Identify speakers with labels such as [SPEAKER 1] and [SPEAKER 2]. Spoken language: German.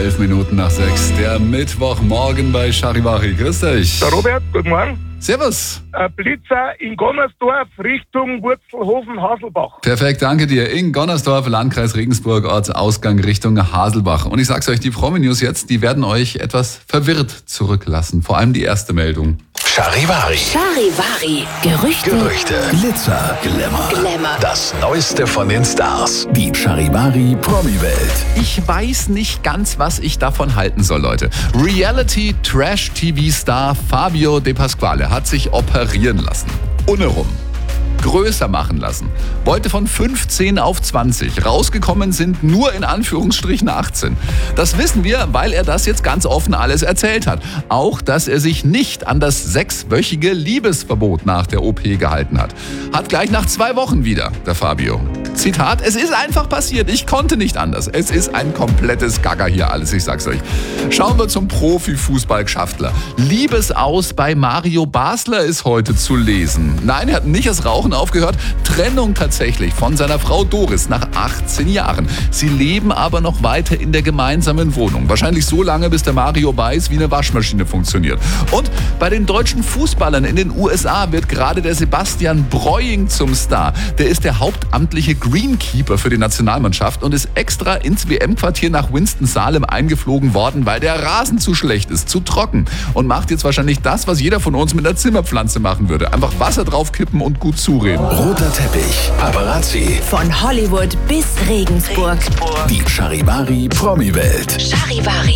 [SPEAKER 1] 11 Minuten nach 6. Der Mittwochmorgen bei Charivari. Grüß dich.
[SPEAKER 2] Der Robert, guten Morgen.
[SPEAKER 1] Servus.
[SPEAKER 2] Ein Blitzer in Gonnersdorf Richtung Wurzelhofen-Haselbach.
[SPEAKER 1] Perfekt, danke dir. In Gonnersdorf, Landkreis Regensburg, Ortsausgang Richtung Haselbach. Und ich sag's euch, die Promi-News jetzt, die werden euch etwas verwirrt zurücklassen. Vor allem die erste Meldung.
[SPEAKER 3] Charivari.
[SPEAKER 4] Charivari. Gerüchte.
[SPEAKER 3] Glitzer. Glamour. Das Neueste von den Stars. Die Charivari Promi-Welt.
[SPEAKER 1] Ich weiß nicht ganz, was ich davon halten soll, Leute. Reality-Trash-TV-Star Fabio De Pasquale hat sich operieren lassen. Ohne rum. Größer machen lassen. Wollte von 15 auf 20. Rausgekommen sind nur in Anführungsstrichen 18. Das wissen wir, weil er das jetzt ganz offen alles erzählt hat. Auch, dass er sich nicht an das 6-wöchige Liebesverbot nach der OP gehalten hat. Hat gleich nach 2 Wochen wieder, der Fabio. Zitat, es ist einfach passiert, ich konnte nicht anders. Es ist ein komplettes Gaga hier alles, ich sag's euch. Schauen wir zum Profifußballschaftler. Liebesaus bei Mario Basler ist heute zu lesen. Nein, er hat nicht das Rauchen aufgehört. Trennung tatsächlich von seiner Frau Doris nach 18 Jahren. Sie leben aber noch weiter in der gemeinsamen Wohnung. Wahrscheinlich so lange, bis der Mario weiß, wie eine Waschmaschine funktioniert. Und bei den deutschen Fußballern in den USA wird gerade der Sebastian Breuing zum Star. Der ist der hauptamtliche Greenkeeper für die Nationalmannschaft und ist extra ins WM-Quartier nach Winston-Salem eingeflogen worden, weil der Rasen zu schlecht ist, zu trocken. Und macht jetzt wahrscheinlich das, was jeder von uns mit einer Zimmerpflanze machen würde. Einfach Wasser draufkippen und gut zureden.
[SPEAKER 3] Roter Teppich. Paparazzi.
[SPEAKER 4] Von Hollywood bis Regensburg.
[SPEAKER 3] Die Charivari Promi-Welt.
[SPEAKER 4] Charivari.